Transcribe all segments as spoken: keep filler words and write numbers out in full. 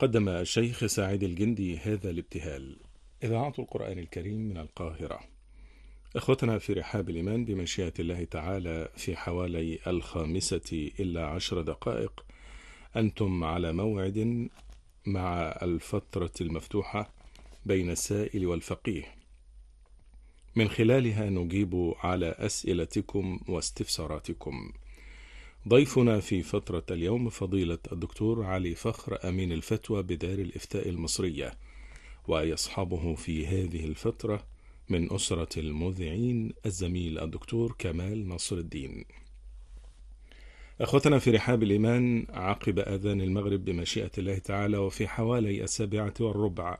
قدم الشيخ سعيد الجندي هذا الابتهال. إذاعة القرآن الكريم من القاهرة. إخوتنا في رحاب الإيمان بمشيئة الله تعالى في حوالي الخامسة إلا عشر دقائق أنتم على موعد مع الفترة المفتوحة بين السائل والفقيه، من خلالها نجيب على أسئلتكم واستفساراتكم. ضيفنا في فترة اليوم فضيلة الدكتور علي فخر أمين الفتوى بدار الإفتاء المصرية، ويصحبه في هذه الفترة من أسرة المذيعين الزميل الدكتور كمال نصر الدين. أخوتنا في رحاب الإيمان، عقب أذان المغرب بمشيئة الله تعالى وفي حوالي السابعة والربع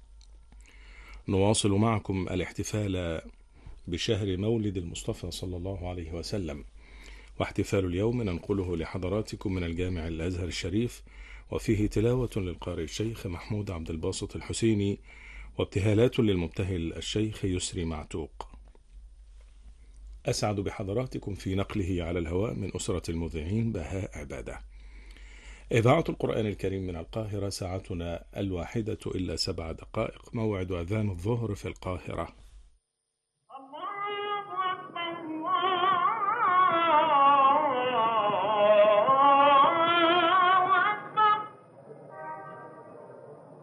نواصل معكم الاحتفال بشهر مولد المصطفى صلى الله عليه وسلم، واحتفال اليوم ننقله لحضراتكم من الجامع الأزهر الشريف، وفيه تلاوة للقارئ الشيخ محمود عبد الباسط الحسيني، وابتهالات للمبتهل الشيخ يسري معتوق. أسعد بحضراتكم في نقله على الهواء من أسرة المذيعين بهاء عبادة. إذاعة القرآن الكريم من القاهرة، ساعتنا الواحدة إلا سبع دقائق، موعد أذان الظهر في القاهرة.